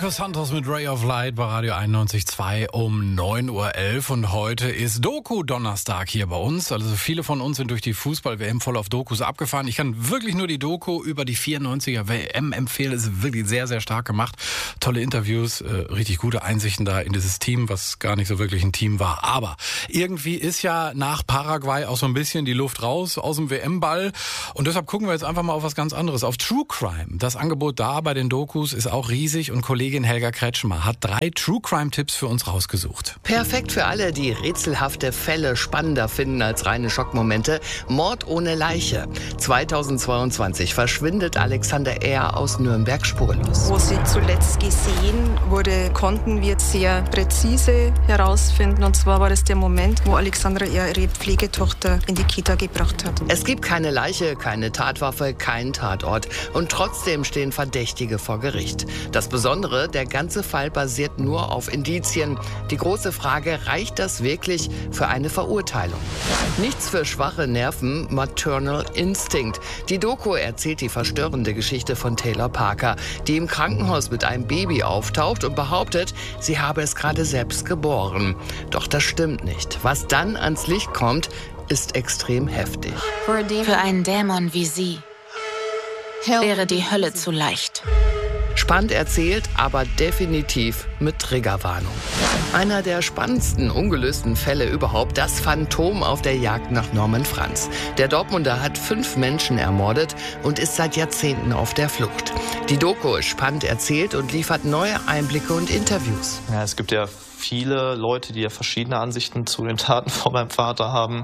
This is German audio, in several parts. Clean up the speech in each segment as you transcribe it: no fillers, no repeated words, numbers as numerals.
Marcos Santos mit Ray of Light bei Radio 91.2 um 9.11 Uhr. Und heute ist Doku-Donnerstag hier bei uns. Also viele von uns sind durch die Fußball-WM voll auf Dokus abgefahren. Ich kann wirklich nur die Doku über die 94er WM empfehlen. Es ist wirklich sehr, sehr stark gemacht. Tolle Interviews, richtig gute Einsichten da in dieses Team, was gar nicht so wirklich ein Team war. Aber irgendwie ist ja nach Paraguay auch so ein bisschen die Luft raus aus dem WM-Ball. Und deshalb gucken wir jetzt einfach mal auf was ganz anderes, auf True Crime. Das Angebot da bei den Dokus ist auch riesig und Kollegin Helga Kretschmer hat 3 True Crime Tipps für uns rausgesucht. Perfekt für alle, die rätselhafte Fälle spannender finden als reine Schockmomente. Mord ohne Leiche. 2022 verschwindet Alexander R. aus Nürnberg spurlos. Wo sie zuletzt gesehen wurde, konnten wir sehr präzise herausfinden. Und zwar war das der Moment, wo Alexandra R. ihre Pflegetochter in die Kita gebracht hat. Es gibt keine Leiche, keine Tatwaffe, keinen Tatort. Und trotzdem stehen Verdächtige vor Gericht. Das Besondere, der ganze Fall basiert nur auf Indizien. Die große Frage, reicht das wirklich für eine Verurteilung? Nichts für schwache Nerven, Maternal Instinct. Die Doku erzählt die verstörende Geschichte von Taylor Parker, die im Krankenhaus mit einem Baby auftaucht und behauptet, sie habe es gerade selbst geboren. Doch das stimmt nicht. Was dann ans Licht kommt, ist extrem heftig. Für einen Dämon wie sie wäre die Hölle zu leicht. Spannend erzählt, aber definitiv mit Triggerwarnung. Einer der spannendsten ungelösten Fälle überhaupt, das Phantom auf der Jagd nach Norman Franz. Der Dortmunder hat 5 Menschen ermordet und ist seit Jahrzehnten auf der Flucht. Die Doku ist spannend erzählt und liefert neue Einblicke und Interviews. Ja, es gibt ja viele Leute, die ja verschiedene Ansichten zu den Taten von meinem Vater haben.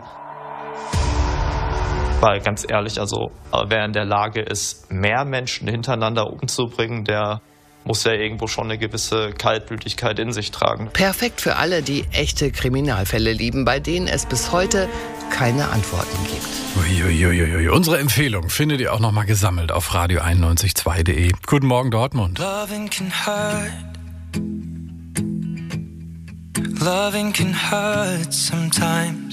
Weil ganz ehrlich, also wer in der Lage ist, mehr Menschen hintereinander umzubringen, der muss ja irgendwo schon eine gewisse Kaltblütigkeit in sich tragen. Perfekt für alle, die echte Kriminalfälle lieben, bei denen es bis heute keine Antworten gibt. Uiuiuiui. Unsere Empfehlung findet ihr auch nochmal gesammelt auf radio912.de. Guten Morgen, Dortmund. Loving can hurt. Loving can hurt sometimes.